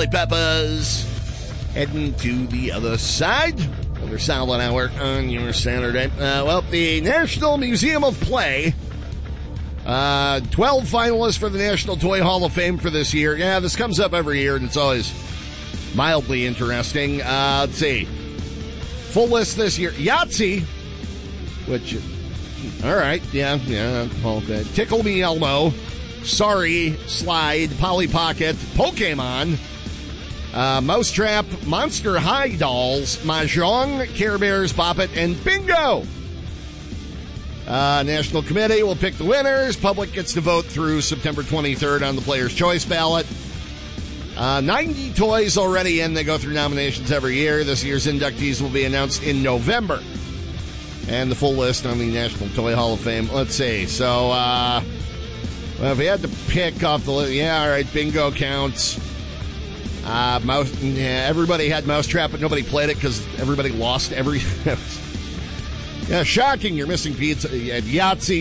Chili Peppers. Heading to the other side. Another solid hour on your Saturday. The National Museum of Play. 12 finalists for the National Toy Hall of Fame for this year. Yeah, this comes up every year, and it's always mildly interesting. Let's see. Full list this year. Yahtzee, which, all right, yeah. Well, Tickle Me Elmo, Sorry, Slide, Polly Pocket, Pokemon, Mousetrap, Monster High Dolls, Mahjong, Care Bears, Bop It, and Bingo. National Committee will pick the winners. Public gets to vote through September 23rd on the Player's Choice ballot. 90 toys already in. They go through nominations every year. This year's inductees will be announced in November. And the full list on the National Toy Hall of Fame. Let's see. So, if we had to pick off the list, all right, Bingo counts. Everybody had Mousetrap, but nobody played it because everybody lost every... Yeah, shocking. You're missing pizza. You had Yahtzee,